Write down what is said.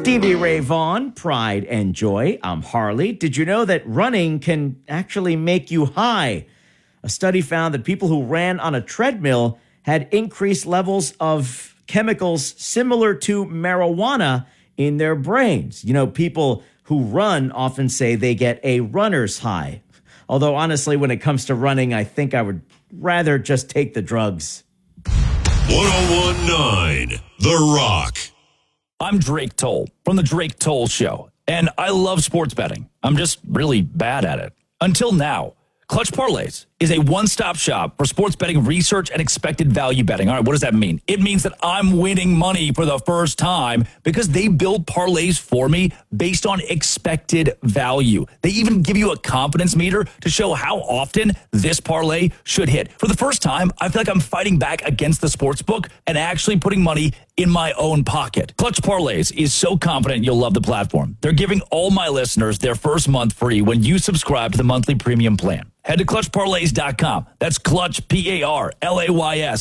Stevie Ray Vaughan, Pride and Joy. I'm Harley. Did you know that running can actually make you high? A study found that people who ran on a treadmill had increased levels of chemicals similar to marijuana in their brains. You know, people who run often say they get a runner's high. Although, honestly, when it comes to running, I think I would rather just take the drugs. 1019 The Rock. I'm Drake Toll from The Drake Toll Show, and I love sports betting. I'm just really bad at it. Until now. Clutch Parlays is a one-stop shop for sports betting research and expected value betting. All right, what does that mean? It means that I'm winning money for the first time because they build parlays for me based on expected value. They even give you a confidence meter to show how often this parlay should hit. For the first time, I feel like I'm fighting back against the sports book and actually putting money in my own pocket. Clutch Parlays is so confident you'll love the platform. They're giving all my listeners their first month free when you subscribe to the monthly premium plan. Head to ClutchParlays.com. That's Clutch, P-A-R-L-A-Y-S.